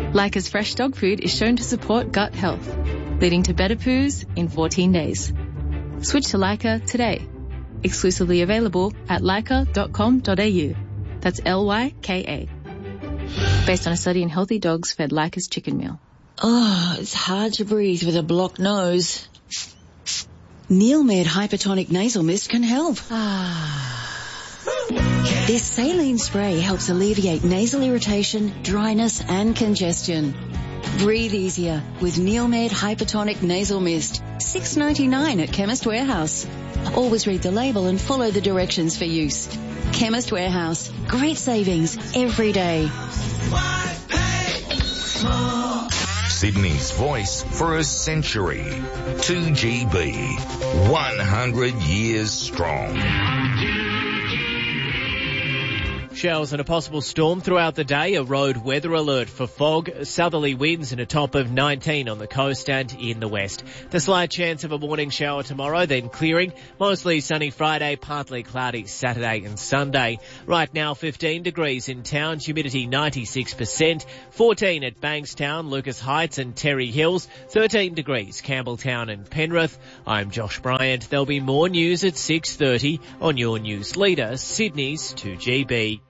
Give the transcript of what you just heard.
Leica's fresh dog food is shown to support gut health, leading to better poos in 14 days. Switch to Leica today. Exclusively available at leica.com.au. That's Lyka. Based on a study in healthy dogs fed Leica's chicken meal. Oh, it's hard to breathe with a blocked nose. Neilmed Hypertonic Nasal Mist can help. This saline spray helps alleviate nasal irritation, dryness and congestion. Breathe easier with Neilmed Hypertonic Nasal Mist. $6.99 at Chemist Warehouse. Always read the label and follow the directions for use. Chemist Warehouse. Great savings every day. Sydney's voice for a century. 2GB. 100 years strong. Showers and a possible storm throughout the day. A road weather alert for fog, southerly winds and a top of 19 on the coast and in the west. The slight chance of a morning shower tomorrow, then clearing. Mostly sunny Friday, partly cloudy Saturday and Sunday. Right now 15 degrees in town, humidity 96%, 14 at Bankstown, Lucas Heights and Terry Hills, 13 degrees Campbelltown and Penrith. I'm Josh Bryant. There'll be more news at 6:30 on your news leader, Sydney's 2GB.